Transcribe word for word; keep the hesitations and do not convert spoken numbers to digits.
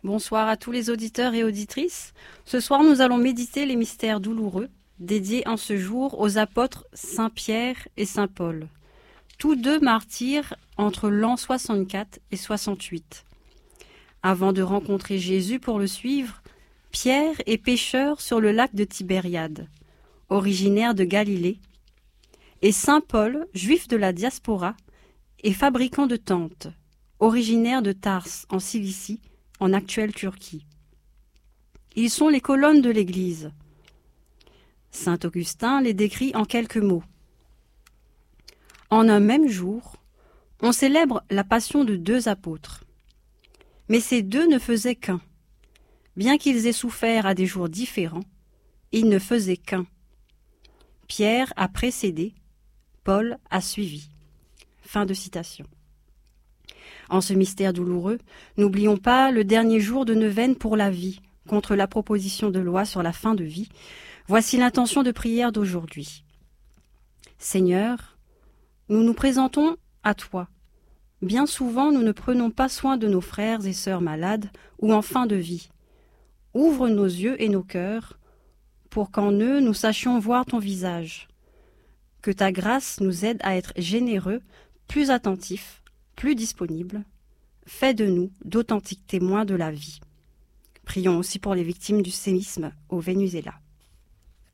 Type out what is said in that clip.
Bonsoir à tous les auditeurs et auditrices. Ce soir, nous allons méditer les mystères douloureux dédiés en ce jour aux apôtres Saint Pierre et Saint Paul, tous deux martyrs entre l'an soixante-quatre et soixante-huit. Avant de rencontrer Jésus pour le suivre, Pierre est pêcheur sur le lac de Tibériade, originaire de Galilée, et Saint Paul, juif de la diaspora, est fabricant de tentes, originaire de Tars en Cilicie, en actuelle Turquie. Ils sont les colonnes de l'Église. Saint Augustin les décrit en quelques mots. En un même jour, on célèbre la passion de deux apôtres. Mais ces deux ne faisaient qu'un. Bien qu'ils aient souffert à des jours différents, ils ne faisaient qu'un. Pierre a précédé, Paul a suivi. Fin de citation. En ce mystère douloureux, n'oublions pas le dernier jour de neuvaine pour la vie, contre la proposition de loi sur la fin de vie. Voici l'intention de prière d'aujourd'hui. Seigneur, nous nous présentons à toi. Bien souvent, nous ne prenons pas soin de nos frères et sœurs malades ou en fin de vie. Ouvre nos yeux et nos cœurs pour qu'en eux nous sachions voir ton visage. Que ta grâce nous aide à être généreux, plus attentifs, plus disponibles. Fais de nous d'authentiques témoins de la vie. Prions aussi pour les victimes du séisme au Venezuela.